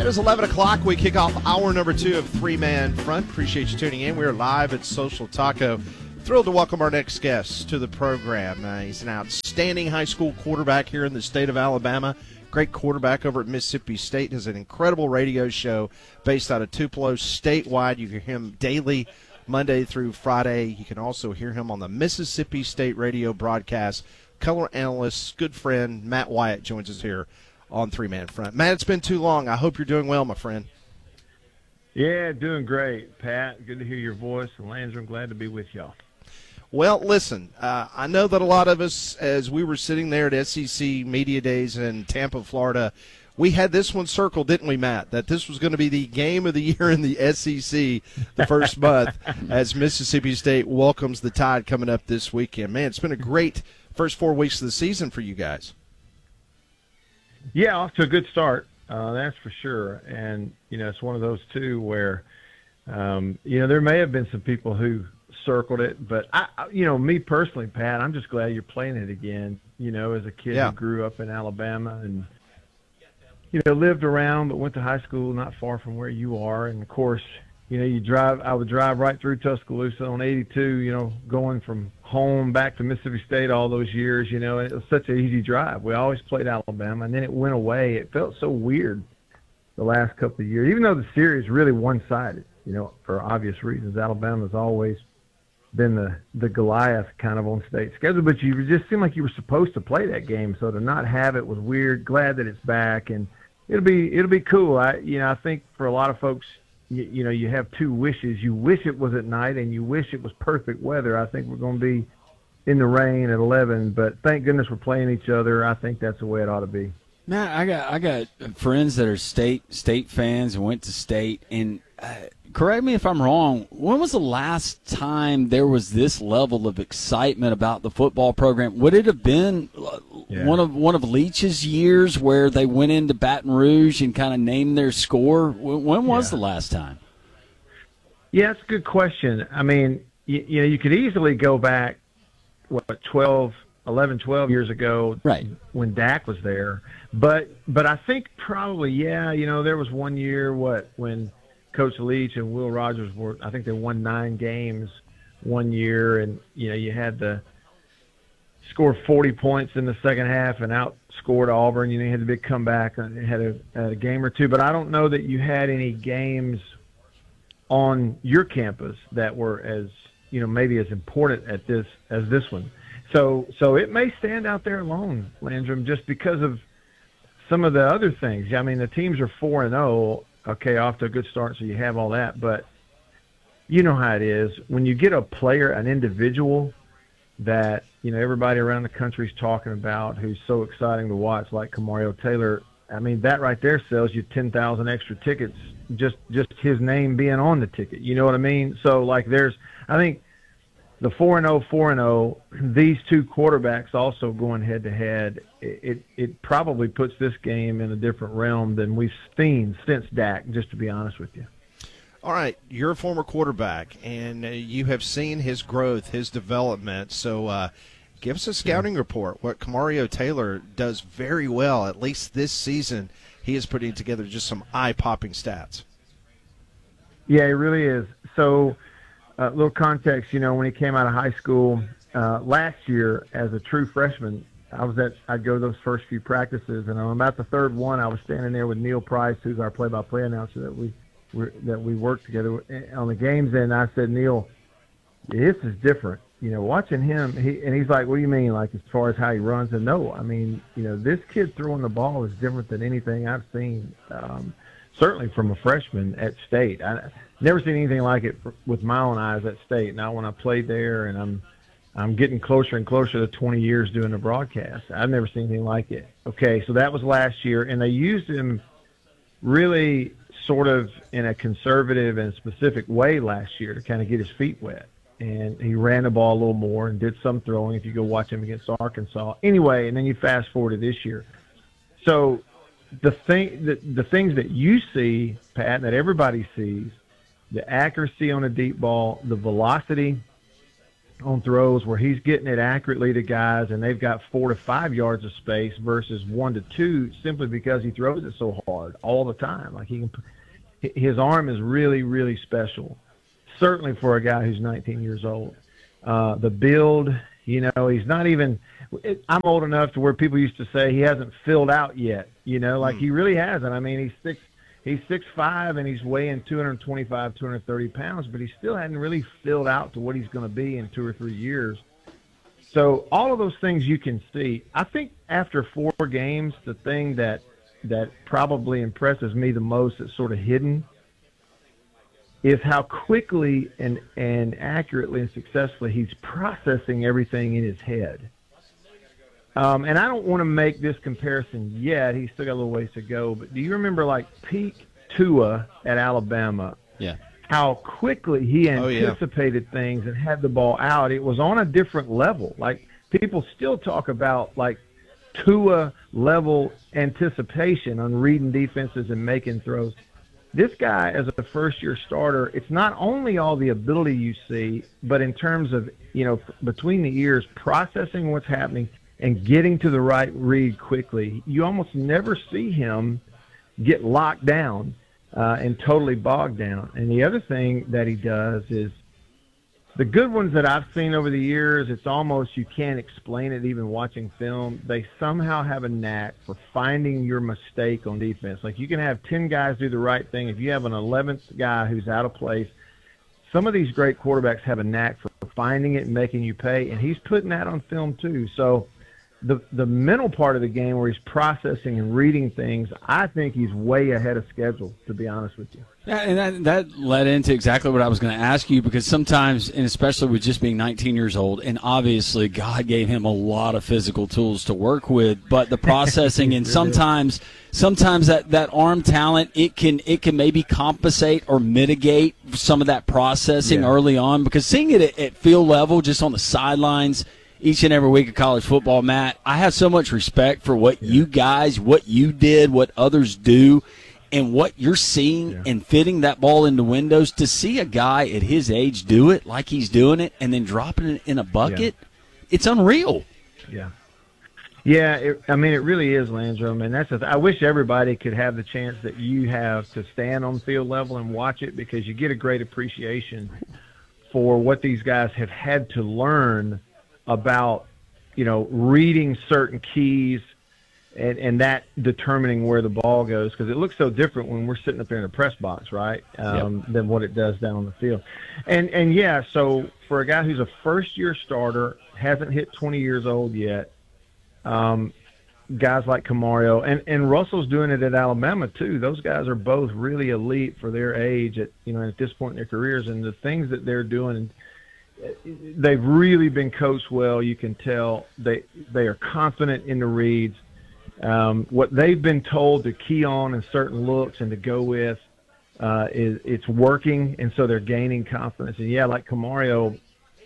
It is 11 o'clock. We kick off hour number 2 of Three Man Front. Appreciate you tuning in. We're live at Social Taco. Thrilled to welcome our next guest to the program. He's an outstanding high school quarterback here in the state of Alabama. Great quarterback over at Mississippi State. Has an incredible radio show based out of Tupelo statewide. You can hear him daily, Monday through Friday. You can also hear him on the Mississippi State radio broadcast. Color analyst, good friend, Matt Wyatt joins us here on Three Man Front. Matt, it's been too long. I hope you're doing well, my friend. Yeah, doing great, Pat. Good to hear your voice. And Landry, I'm glad to be with y'all. Well, listen, I know that a lot of us, as we were sitting there at SEC Media Days in Tampa, Florida, we had this one circled, didn't we, Matt, that this was going to be the game of the year in the SEC the first month as Mississippi State welcomes the Tide coming up this weekend. Man, it's been a great first 4 weeks of the season for you guys. Yeah, off to a good start, that's for sure. And, it's one of those, too, where, there may have been some people who circled it. But, me personally, Pat, I'm just glad you're playing it again, as a kid who grew up in Alabama and, lived around but went to high school not far from where you are. And, of course, I would drive right through Tuscaloosa on 82, going from home back to Mississippi State all those years, and it was such an easy drive. We always played Alabama, and then it went away. It felt so weird the last couple of years, even though the series really one-sided, for obvious reasons. Alabama's always been the Goliath kind of on state schedule, but you just seemed like you were supposed to play that game, so to not have it was weird. Glad that it's back, and it'll be cool. I think for a lot of folks, you have two wishes. You wish it was at night, and you wish it was perfect weather. I think we're going to be in the rain at 11, but thank goodness we're playing each other. I think that's the way it ought to be. Man, I got friends that are state fans and went to state, and correct me if I'm wrong, when was the last time there was this level of excitement about the football program? Would it have been one of Leach's years where they went into Baton Rouge and kind of named their score? When was the last time? Yeah, it's a good question. I mean, you could easily go back, 11, 12 years ago, right, when Dak was there. But I think probably, there was one year, when Coach Leach and Will Rogers I think they won 9 games one year, and, you had to score 40 points in the second half and outscored Auburn. You had a big comeback and had a game or two. But I don't know that you had any games on your campus that were as, maybe as important as this one. So it may stand out there alone, Landrum, just because of some of the other things. I mean, the teams are 4-0. Okay, off to a good start, so you have all that. But you know how it is. When you get a player, an individual that, everybody around the country is talking about, who's so exciting to watch, like Kamario Taylor, I mean, that right there sells you 10,000 extra tickets, just his name being on the ticket. You know what I mean? So, I think the 4-0, these two quarterbacks also going head-to-head, it probably puts this game in a different realm than we've seen since Dak, just to be honest with you. All right, you're a former quarterback, and you have seen his growth, his development. So give us a scouting report. What Kamario Taylor does very well, at least this season, he is putting together just some eye-popping stats. Yeah, he really is. So a little context, when he came out of high school last year as a true freshman, I'd go to those first few practices, and on about the third one, I was standing there with Neil Price, who's our play-by-play announcer that we worked together on the games, and I said, Neil, this is different. Watching him, he's like, what do you mean, like as far as how he runs? And no, I mean, this kid throwing the ball is different than anything I've seen, certainly from a freshman at State. I never seen anything like it with my own eyes at State. Now when I played there, and I'm getting closer and closer to 20 years doing the broadcast, I've never seen anything like it. Okay, so that was last year, and they used him really sort of in a conservative and specific way last year to kind of get his feet wet. And he ran the ball a little more and did some throwing if you go watch him against Arkansas. Anyway, and then you fast forward to this year. So the things that you see, Pat, that everybody sees, the accuracy on a deep ball, the velocity, on throws where he's getting it accurately to guys and they've got 4 to 5 yards of space versus 1 to 2 simply because he throws it so hard all the time. Like his arm is really, really special, certainly for a guy who's 19 years old. The build, he's not even – I'm old enough to where people used to say he hasn't filled out yet, like he really hasn't. I mean, he's 6'5", and he's weighing 225, 230 pounds, but he still hadn't really filled out to what he's going to be in 2 or 3 years. So all of those things you can see. I think after 4 games, the thing that probably impresses me the most that's sort of hidden is how quickly and accurately and successfully he's processing everything in his head. And I don't want to make this comparison yet. He's still got a little ways to go. But do you remember, like, peak Tua at Alabama? Yeah. How quickly he anticipated things and had the ball out. It was on a different level. Like, people still talk about, like, Tua-level anticipation on reading defenses and making throws. This guy, as a first-year starter, it's not only all the ability you see, but in terms of, between the ears, processing what's happening and getting to the right read quickly. You almost never see him get locked down and totally bogged down. And the other thing that he does is the good ones that I've seen over the years, it's almost you can't explain it even watching film. They somehow have a knack for finding your mistake on defense. Like you can have 10 guys do the right thing. If you have an 11th guy who's out of place, some of these great quarterbacks have a knack for finding it and making you pay, and he's putting that on film too. So the mental part of the game where he's processing and reading things, I think he's way ahead of schedule, to be honest with you. Yeah, and that led into exactly what I was going to ask you, because sometimes, and especially with just being 19 years old, and obviously God gave him a lot of physical tools to work with, but the processing and sometimes that arm talent, it can maybe compensate or mitigate some of that processing early on, because seeing it at field level, just on the sidelines, each and every week of college football, Matt, I have so much respect for what you guys, what you did, what others do, and what you're seeing and fitting that ball into windows. To see a guy at his age do it like he's doing it and then dropping it in a bucket, it's unreal. Yeah. Yeah, it really is, Landrum, and that's I wish everybody could have the chance that you have to stand on field level and watch it, because you get a great appreciation for what these guys have had to learn about, reading certain keys and that determining where the ball goes, because it looks so different when we're sitting up there in the press box, right, than what it does down on the field. And so for a guy who's a first-year starter, hasn't hit 20 years old yet, guys like Camario, and Russell's doing it at Alabama too. Those guys are both really elite for their age at this point in their careers, and the things that they're doing, they've really been coached well. You can tell they are confident in the reads. What they've been told to key on in certain looks and to go with is it's working, and so they're gaining confidence. And like Camario,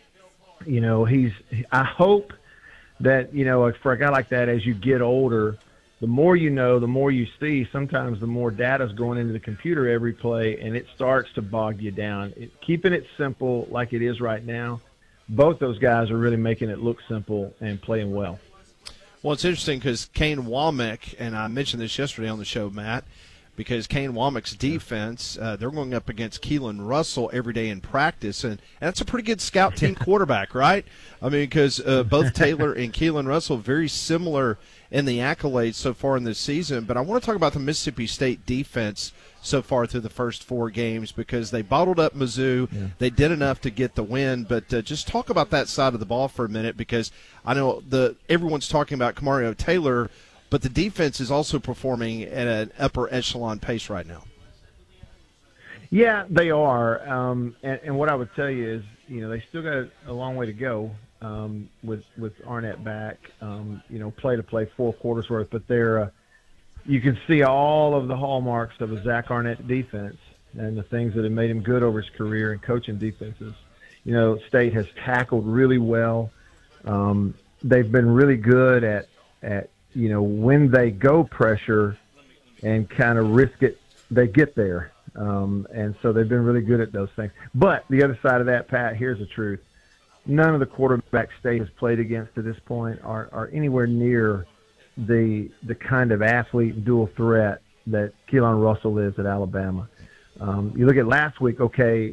I hope that for a guy like that, as you get older, the more you know, the more you see. Sometimes the more data's going into the computer every play, and it starts to bog you down. Keeping it simple like it is right now, both those guys are really making it look simple and playing well. Well, it's interesting because Kane Womack, and I mentioned this yesterday on the show, Matt, because Kane Womack's defense, they're going up against Keelan Russell every day in practice, and that's a pretty good scout team quarterback, right? I mean, because both Taylor and Keelan Russell very similar in the accolades so far in this season. But I want to talk about the Mississippi State defense so far through the first 4 games, because they bottled up Mizzou. They did enough to get the win. But just talk about that side of the ball for a minute, because I know everyone's talking about Camario Taylor, but the defense is also performing at an upper echelon pace right now. Yeah, they are. And what I would tell you is, they still got a long way to go with Arnett back, play 4 quarters worth. But you can see all of the hallmarks of a Zach Arnett defense and the things that have made him good over his career in coaching defenses. State has tackled really well. They've been really good at when they go pressure and kind of risk it, they get there. And so they've been really good at those things. But the other side of that, Pat, here's the truth. none of the quarterbacks State has played against to this point are anywhere near the kind of athlete and dual threat that Keelan Russell is at Alabama. You look at last week,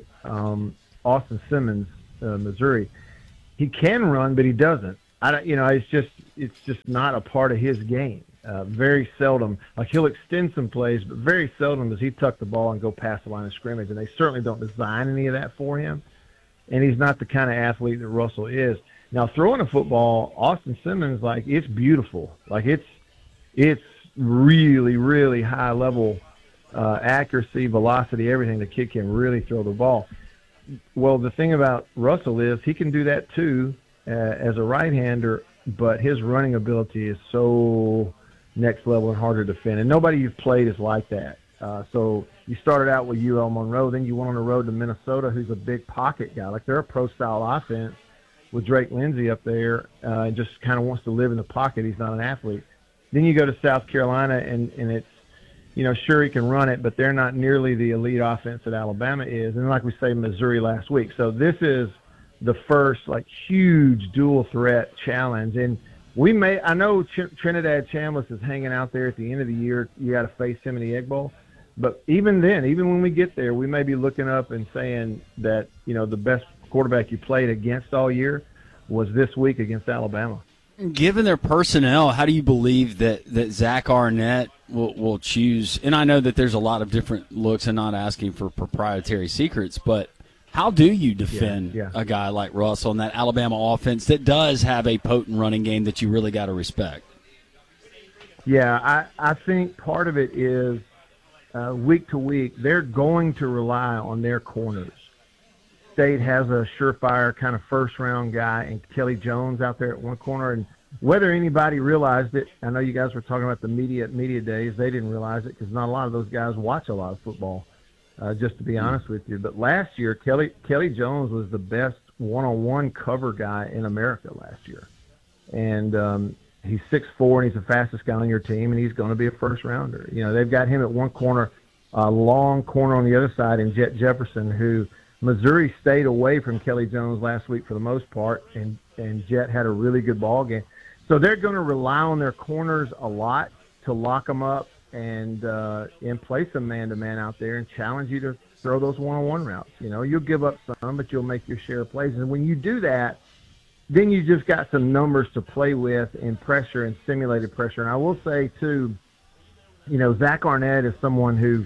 Austin Simmons, Missouri, he can run, but he doesn't. It's just not a part of his game. Very seldom, like he'll extend some plays, but very seldom does he tuck the ball and go past the line of scrimmage, and they certainly don't design any of that for him. And he's not the kind of athlete that Russell is. Now, throwing a football, Austin Simmons, like, it's beautiful. Like, it's really, really high level accuracy, velocity, everything. The kid can really throw the ball. Well, the thing about Russell is he can do that too as a right-hander, but his running ability is so next level and harder to defend. And nobody you've played is like that. So you started out with UL Monroe, then you went on the road to Minnesota, who's a big pocket guy. Like, they're a pro-style offense with Drake Lindsey up there, and just kind of wants to live in the pocket. He's not an athlete. Then you go to South Carolina, and it's, sure he can run it, but they're not nearly the elite offense that Alabama is. And like we say, Missouri last week. So this is the first, like, huge dual threat challenge. And I know Trinidad Chambliss is hanging out there at the end of the year. You got to face him in the Egg Bowl. But even then, even when we get there, we may be looking up and saying that, the best quarterback you played against all year was this week against Alabama. Given their personnel, how do you believe that Zach Arnett will choose? And I know that there's a lot of different looks and not asking for proprietary secrets, but how do you defend a guy like Russell in that Alabama offense that does have a potent running game that you really got to respect? Yeah, I think part of it is week to week, they're going to rely on their corners. State has a surefire kind of first-round guy, and Kelly Jones out there at one corner. And whether anybody realized it, I know you guys were talking about the media days. They didn't realize it because not a lot of those guys watch a lot of football, just to be honest with you. But last year, Kelly Jones was the best one-on-one cover guy in America last year. And he's 6'4", and he's the fastest guy on your team, and he's going to be a first-rounder. They've got him at one corner, a long corner on the other side, and Jet Jefferson, who Missouri stayed away from Kelly Jones last week for the most part, and Jet had a really good ball game. So they're going to rely on their corners a lot to lock them up and play some man-to-man out there and challenge you to throw those one-on-one routes. You'll give up some, but you'll make your share of plays. And when you do that, then you just got some numbers to play with in pressure and simulated pressure. And I will say, too, Zach Arnett is someone who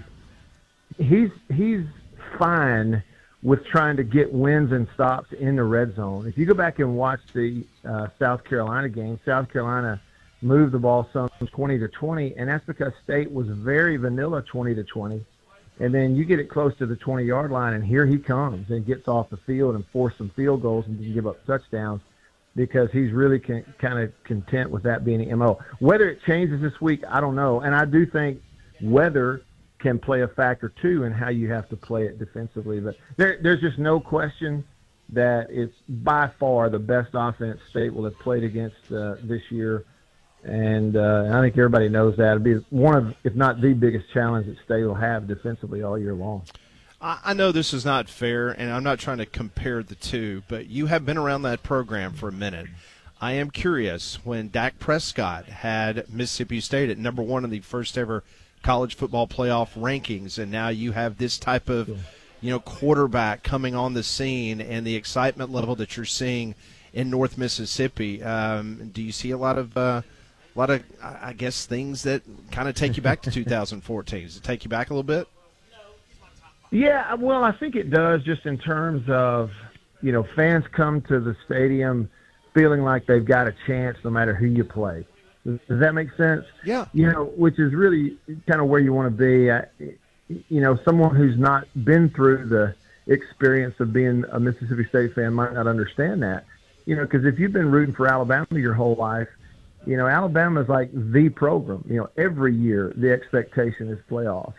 he's fine with trying to get wins and stops in the red zone. If you go back and watch the South Carolina game, South Carolina moved the ball some 20-20, and that's because State was very vanilla 20-20. And then you get it close to the 20-yard line, and here he comes and gets off the field and force some field goals and can give up touchdowns because he's really kind of content with that being the MO. Whether it changes this week, I don't know. And I do think weather can play a factor too in how you have to play it defensively. But there's just no question that it's by far the best offense State will have played against this year. And I think everybody knows that. It'll be one of, if not the biggest challenge that State will have defensively all year long. I know this is not fair, and I'm not trying to compare the two, but you have been around that program for a minute. I am curious, when Dak Prescott had Mississippi State at number one in the first ever college football playoff rankings, and now you have this type of quarterback coming on the scene and the excitement level that you're seeing in North Mississippi. Do you see a lot of I guess things that kind of take you back to 2014? Does it take you back a little bit? Yeah, well, I think it does, just in terms of fans come to the stadium feeling like they've got a chance no matter who you play. Does that make sense? Yeah. Which is really kind of where you want to be. Someone who's not been through the experience of being a Mississippi State fan might not understand that. Because if you've been rooting for Alabama your whole life, Alabama is like the program. Every year the expectation is playoff,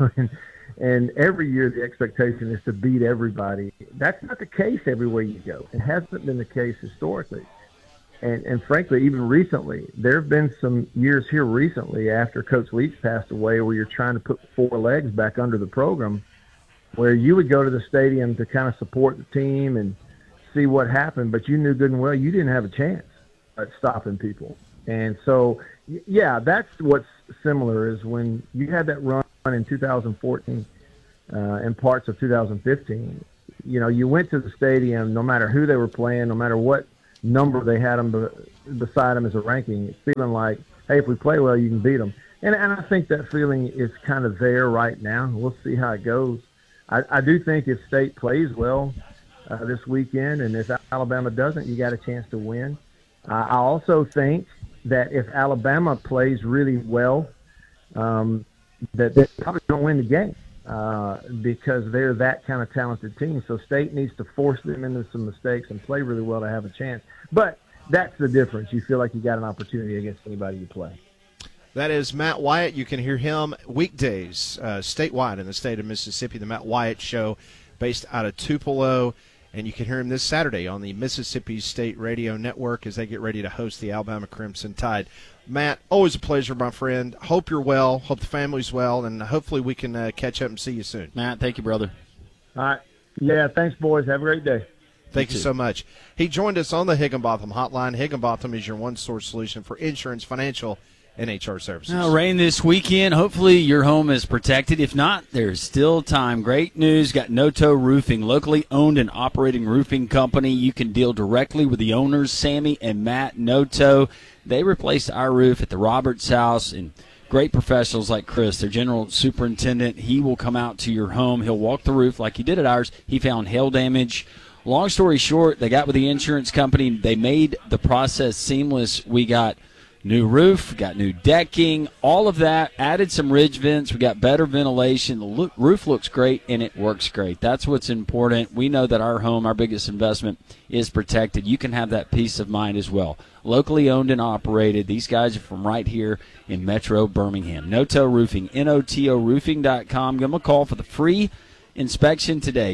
and every year the expectation is to beat everybody. That's not the case everywhere you go. It hasn't been the case historically. And frankly, even recently, there have been some years here recently after Coach Leach passed away where you're trying to put four legs back under the program, where you would go to the stadium to kind of support the team and see what happened, but you knew good and well you didn't have a chance at stopping people. And so, yeah, that's what's similar is when you had that run in 2014 and parts of 2015, you went to the stadium, no matter who they were playing, no matter what number they had them beside them as a ranking, feeling like, hey, if we play well, you can beat them. And I think that feeling is kind of there right now. We'll see how it goes. I do think if State plays well this weekend, and if Alabama doesn't, you got a chance to win. I also think that if Alabama plays really well, that they probably don't win the game because they're that kind of talented team. So State needs to force them into some mistakes and play really well to have a chance. But that's the difference. You feel like you got an opportunity against anybody you play. That is Matt Wyatt. You can hear him weekdays statewide in the state of Mississippi, the Matt Wyatt Show, based out of Tupelo. And you can hear him this Saturday on the Mississippi State Radio Network as they get ready to host the Alabama Crimson Tide. Matt, always a pleasure, my friend. Hope you're well. Hope the family's well. And hopefully we can catch up and see you soon. Matt, thank you, brother. All right. Yeah, thanks, boys. Have a great day. Thank you so much. He joined us on the Higginbotham Hotline. Higginbotham is your one-source solution for insurance, financial, and HR services. Rain this weekend. Hopefully your home is protected. If not, there's still time. Great news. Got Noto Roofing, locally owned and operating roofing company. You can deal directly with the owners, Sammy and Matt Noto. They replaced our roof at the Roberts House, and great professionals like Chris, their general superintendent. He will come out to your home. He'll walk the roof like he did at ours. He found hail damage. Long story short, they got with the insurance company. They made the process seamless. We got new roof, got new decking, all of that, added some ridge vents. We got better ventilation. The roof looks great, and it works great. That's what's important. We know that our home, our biggest investment, is protected. You can have that peace of mind as well. Locally owned and operated. These guys are from right here in Metro Birmingham. Noto Roofing, NOTOroofing.com. Give them a call for the free inspection today,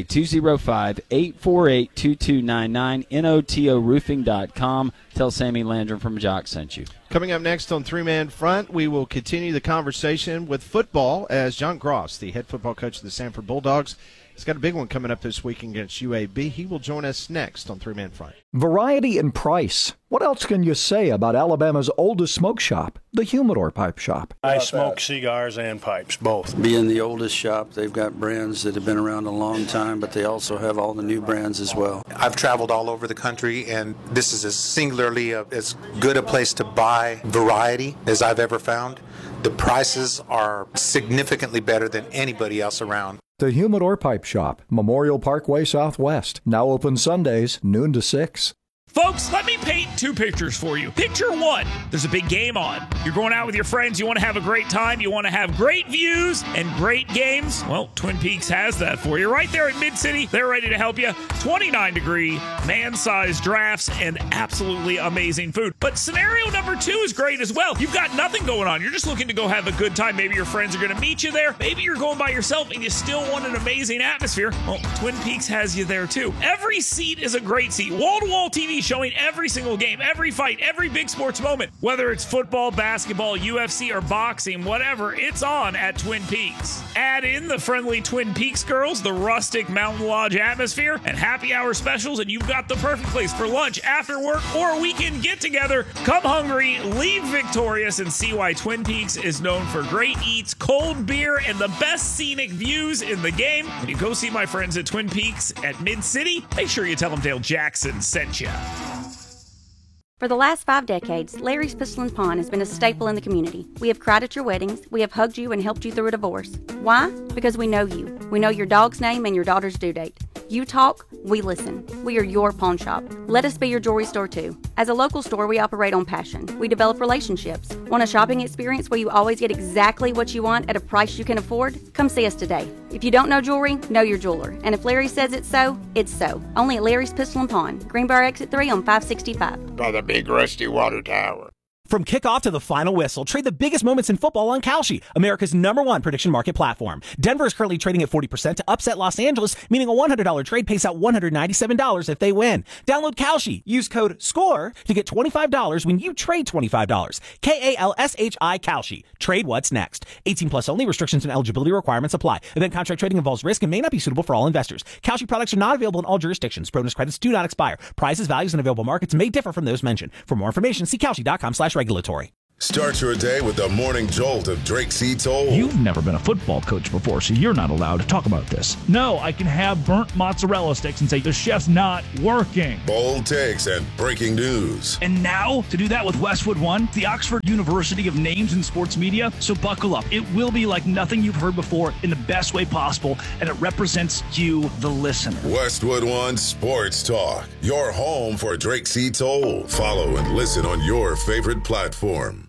205-848-2299, NOTOroofing.com. Tell Sammy Landrum from Jock sent you. Coming up next on Three Man Front, we will continue the conversation with football as John Gross, the head football coach of the Sanford Bulldogs, he's got a big one coming up this week against UAB. He will join us next on Three Man Front. Variety and price. What else can you say about Alabama's oldest smoke shop, the Humidor Pipe Shop? I smoke cigars and pipes, both. Being the oldest shop, they've got brands that have been around a long time, but they also have all the new brands as well. I've traveled all over the country, and this is as singularly as good a place to buy variety as I've ever found. The prices are significantly better than anybody else around. The Humidor Pipe Shop, Memorial Parkway Southwest. Now open Sundays, noon to 6. Folks, let me paint two pictures for you. Picture one, there's a big game on. You're going out with your friends, you want to have a great time, you want to have great views and great games. Well, Twin Peaks has that for you. Right there in Mid-City, they're ready to help you. 29-degree, man-sized drafts, and absolutely amazing food. But scenario number two is great as well. You've got nothing going on. You're just looking to go have a good time. Maybe your friends are going to meet you there. Maybe you're going by yourself and you still want an amazing atmosphere. Well, Twin Peaks has you there too. Every seat is a great seat. Wall-to-wall TV showing every single game, every fight, every big sports moment. Whether it's football, basketball, UFC, or boxing, whatever, it's on at Twin Peaks. Add in the friendly Twin Peaks girls, the rustic Mountain Lodge atmosphere, and happy hour specials, and you've got the perfect place for lunch, after work, or a weekend get-together. Come hungry, leave victorious, and see why Twin Peaks is known for great eats, cold beer, and the best scenic views in the game. When you go see my friends at Twin Peaks at Mid-City, make sure you tell them Dale Jackson sent you. For the last 5 decades, Larry's Pistol and Pawn has been a staple in the community. We have cried at your weddings. We have hugged you and helped you through a divorce. Why? Because we know you. We know your dog's name and your daughter's due date. You talk, we listen. We are your pawn shop. Let us be your jewelry store too. As a local store, we operate on passion. We develop relationships. Want a shopping experience where you always get exactly what you want at a price you can afford? Come see us today. If you don't know jewelry, know your jeweler. And if Larry says it's so, it's so. Only at Larry's Pistol and Pawn, Greenbrier Exit 3 on 565. By the big rusty water tower. From kickoff to the final whistle, trade the biggest moments in football on Kalshi, America's #1 prediction market platform. Denver is currently trading at 40% to upset Los Angeles, meaning a $100 trade pays out $197 if they win. Download Kalshi. Use code SCORE to get $25 when you trade $25. KALSHI Kalshi. Trade what's next. 18 plus only. Restrictions and eligibility requirements apply. Event contract trading involves risk and may not be suitable for all investors. Kalshi products are not available in all jurisdictions. Bonus credits do not expire. Prices, values, and available markets may differ from those mentioned. For more information, see Kalshi.com/regulatory. Start your day with the morning jolt of Drake C. Toll. You've never been a football coach before, so you're not allowed to talk about this. No, I can have burnt mozzarella sticks and say the chef's not working. Bold takes and breaking news. And now, to do that with Westwood One, the Oxford University of Names in Sports Media. So buckle up. It will be like nothing you've heard before in the best way possible, and it represents you, the listener. Westwood One Sports Talk, your home for Drake C. Toll. Follow and listen on your favorite platform.